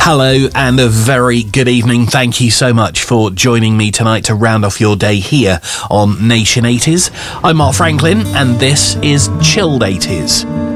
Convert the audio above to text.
Hello and a very good evening. Thank you so much for joining me tonight to round off your day here on Nation 80s. I'm Mark Franklin and this is Chilled 80s.